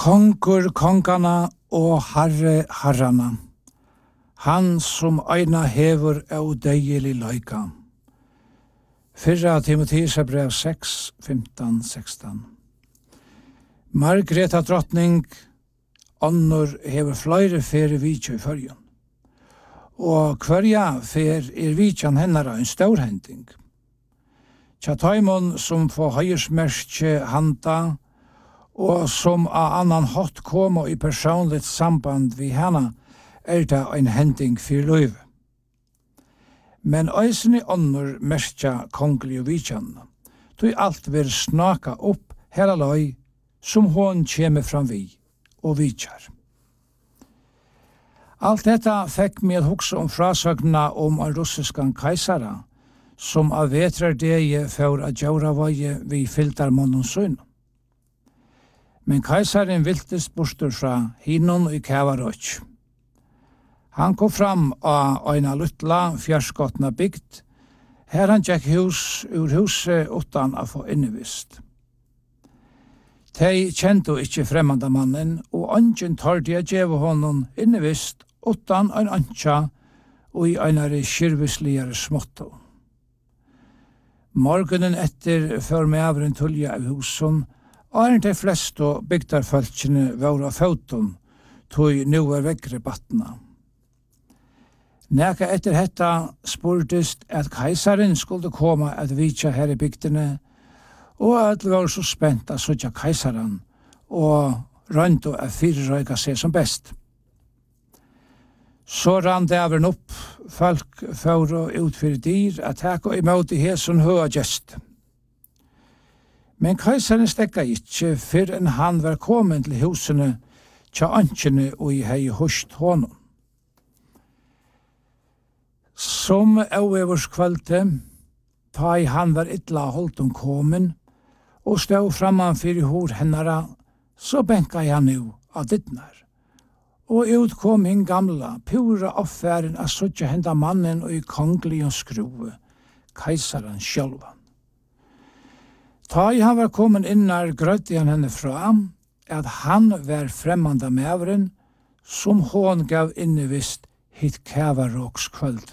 Kongur kongana og herre herrana, han som eina hever eudeilig løyka. 4 Timotheus brev 6, 15, 16. Margreta drottning, annor hever flere fere vitjo i førjen. Og hverja fer vitjan hennara en stor hending. Tja taimon som får høyersmerkje handa, og som av annan hatt koma i personligt samband vi henne, det en hending for løyve. Men eisen i annor merkja kongelig og vitjan, tog alt vil snaka opp hela løy, som hon kjeme fram vi og vitjar. Alt detta fikk meg hugsa frasøgna om en russiskan kaisara, som av vetrardegi for at gjøre vøye vi filtarmånen søgn. Men kaisaren viltest borster fra hinon i Kavarøk. Han kom fram av eina luttla fjerskotna bygd, her han gikk ur huset utan å få innevist. De kjente ikkje fremmanda mannen, og angen tørde jeg gjeve honom innevist utan ein anka og i einare skirvisligare småtto. Morgonen etter før med avren tulja av husen, og de fleste bygdarfølkene var av føtten, tog nu vekkre battene. Neka etter hetta spurtest at keisaren skulle komme at vitja her i bygdene, og at vi var så spent at søtja keisaren, og rønt å fyrrøyga seg som best. Så rann det avren opp, folk for å utfyre dyr, at hekka imot i hesson høa gest. Men keisaren stekka ikkje før enn han var kommet til husene tja ankjene og i hei hust honom. Som auevorskvalte, ta i han var ytla holdt kommen, og stod framman fyrir hår hennara, så benka han nu av dittnar. Og ut kom hin gamla, pura affæren av suttja henda mannen og i kongelig og skruve, keisaren sjølvan. Ta i han var kommet innar grøtti han henne fra, at han var fremmanda meveren, som hon gav innevist hit Kavaroks kvöld.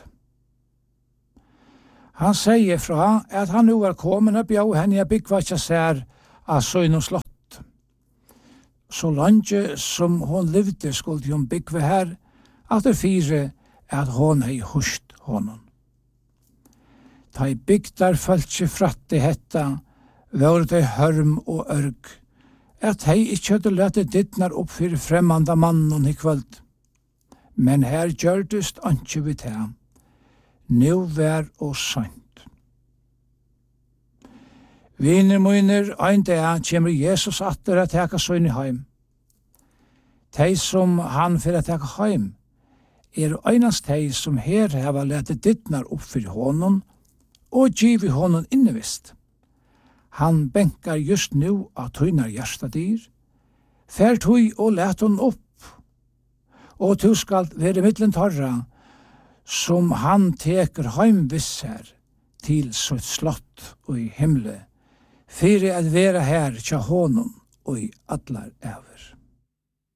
Han sier fra at han nu var kommet og bjau henne byggvatja sær av søgn og slott. Så lange som hon levde skulle hun byggve her, at det fire at hon hei hust honom. Ta i bygdar følt seg fratt i hetta, var det hørm og ørg, at hei ikkje hadde lette dittnar opp fyrir fremmanda mannen i kvöld. Men her gjørdest anki vi til, nu vær og sant. Viner møyner, ein dag kjemur Jesus atter at teka søgn i heim. Tei som han fyrir at teka heim, einast tei som her heva lette dittnar opp fyrir honom, og givi honom innevist. Han benkar just nu av tøynar hjertadyr, fær tøy og let hon opp, og tu skal være mittlen torra, som han teker heim visser til sitt slott og i himle, fyrir at være her tja honom og i allar æver.